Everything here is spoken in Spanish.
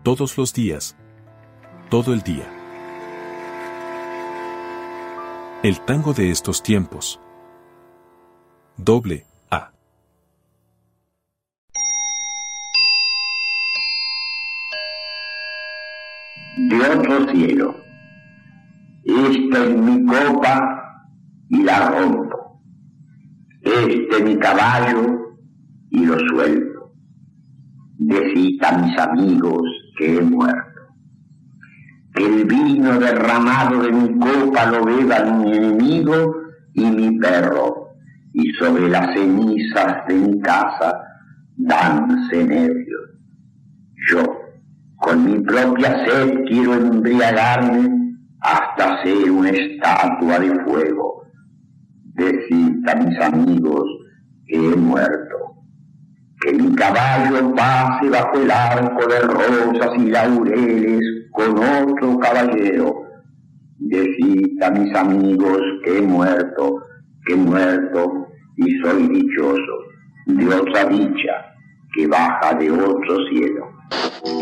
todos los días, todo el día. El tango de estos tiempos. AA. De otro cielo. Esta es mi copa y la rompo. Este es mi caballo y lo suelto. Decid a mis amigos que he muerto. Que el vino derramado de mi copa lo beban mi enemigo y mi perro, y sobre las cenizas de mi casa dance nervios. Yo, con mi propia sed, quiero embriagarme hasta ser una estatua de fuego. Decid a mis amigos que he muerto. Que mi caballo pase bajo el arco de rosas y laureles con otro caballero. Decid a mis amigos que he muerto y soy dichoso de otra dicha que baja de otro cielo.